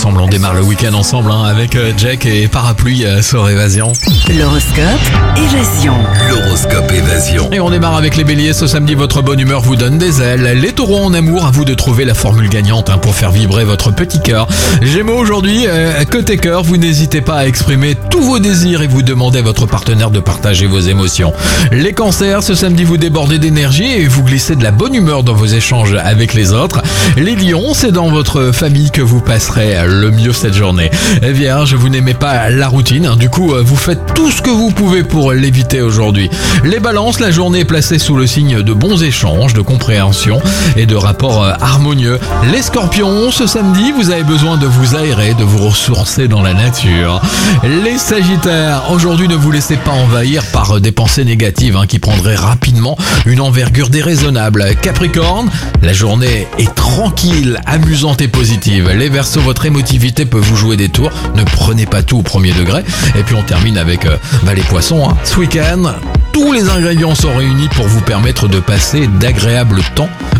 ensemble, on démarre le week-end ensemble avec Jack et Parapluie sur Évasion. L'horoscope Évasion. L'horoscope Évasion. Et on démarre avec les béliers. Ce samedi, votre bonne humeur vous donne des ailes. Les taureaux en amour, à vous de trouver la formule gagnante pour faire vibrer votre petit cœur. Gémeaux, aujourd'hui, côté cœur, vous n'hésitez pas à exprimer tous vos désirs et vous demandez à votre partenaire de partager vos émotions. Les cancers, ce samedi, vous débordez d'énergie et vous glissez de la bonne humeur dans vos échanges avec les autres. Les lions, c'est dans votre famille que vous passerez le mieux cette journée. Vierge, vous n'aimez pas la routine, du coup, vous faites tout ce que vous pouvez pour l'éviter aujourd'hui. Les balances, la journée est placée sous le signe de bons échanges, de compréhension et de rapports harmonieux. Les scorpions, ce samedi, vous avez besoin de vous aérer, de vous ressourcer dans la nature. Les sagittaires, aujourd'hui, ne vous laissez pas envahir par des pensées négatives qui prendraient rapidement une envergure déraisonnable. Capricorne, la journée est tranquille, amusante et positive. Les Verseaux, votre émotivité peut vous jouer des tours. Ne prenez pas tout au premier degré. Et puis on termine avec les poissons. Ce week-end, tous les ingrédients sont réunis pour vous permettre de passer d'agréables temps